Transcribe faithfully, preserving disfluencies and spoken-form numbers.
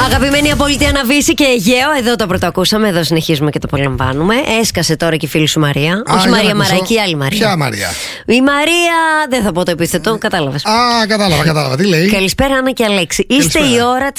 Αγαπημένη απόλυτη Αναβίση και Αιγαίο, εδώ το πρώτο ακούσαμε, εδώ συνεχίζουμε και το απολαμβάνουμε. Έσκασε τώρα και η φίλη σου Μαρία. Α, όχι Μαρία Μαραϊκή, άλλη Μαρία. Ποια Μαρία? Η Μαρία, δεν θα πω το επίθετο, κατάλαβες. Α, κατάλαβα, κατάλαβα. Τι λέει? Καλησπέρα, Άννα και Αλέξη. Είστε η ώρα της